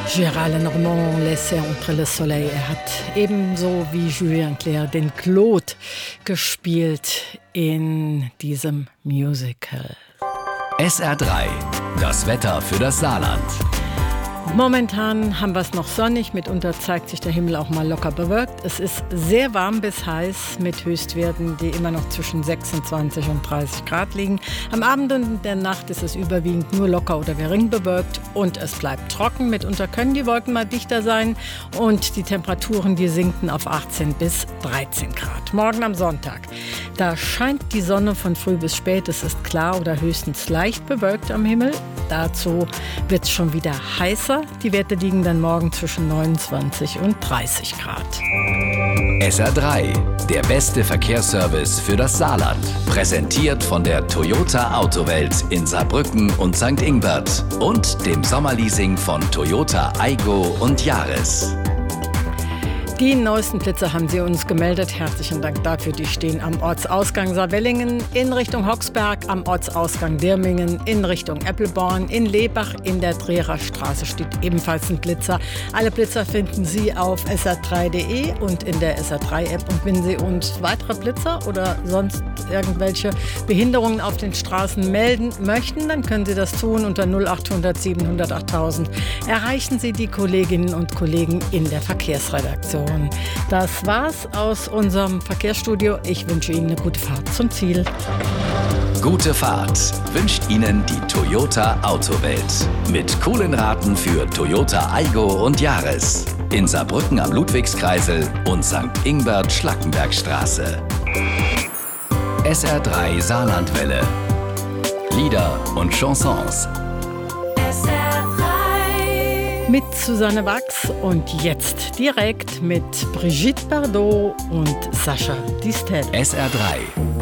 Gérald Lenormand, Laissez entrer le soleil. Er hat ebenso wie Julien Clerc den Claude gespielt in diesem Musical. SR3, das Wetter für das Saarland. Momentan haben wir es noch sonnig, mitunter zeigt sich der Himmel auch mal locker bewölkt. Es ist sehr warm bis heiß mit Höchstwerten, die immer noch zwischen 26 und 30 Grad liegen. Am Abend und in der Nacht ist es überwiegend nur locker oder gering bewölkt und es bleibt trocken. Mitunter können die Wolken mal dichter sein und die Temperaturen, die sinken auf 18 bis 13 Grad. Morgen am Sonntag, da scheint die Sonne von früh bis spät. Es ist klar oder höchstens leicht bewölkt am Himmel. Dazu wird es schon wieder heißer. Die Werte liegen dann morgen zwischen 29 und 30 Grad. SR3, der beste Verkehrsservice für das Saarland. Präsentiert von der Toyota Autowelt in Saarbrücken und St. Ingbert und dem Sommerleasing von Toyota Aygo und Yaris. Die neuesten Blitzer haben Sie uns gemeldet. Herzlichen Dank dafür. Die stehen am Ortsausgang Saarwellingen, in Richtung Hoxberg, am Ortsausgang Dirmingen, in Richtung Eppelborn, in Lebach, in der Dreher Straße steht ebenfalls ein Blitzer. Alle Blitzer finden Sie auf sr3.de und in der SR3-App. Und wenn Sie uns weitere Blitzer oder sonst irgendwelche Behinderungen auf den Straßen melden möchten, dann können Sie das tun unter 0800 700 8000. Erreichen Sie die Kolleginnen und Kollegen in der Verkehrsredaktion. Das war's aus unserem Verkehrsstudio. Ich wünsche Ihnen eine gute Fahrt zum Ziel. Gute Fahrt wünscht Ihnen die Toyota Autowelt. Mit coolen Raten für Toyota Aygo und Yaris. In Saarbrücken am Ludwigskreisel und St. Ingbert Schlackenbergstraße. SR3 Saarlandwelle. Lieder und Chansons. Mit Susanne Wachs und jetzt direkt mit Brigitte Bardot und Sascha Distel. SR3,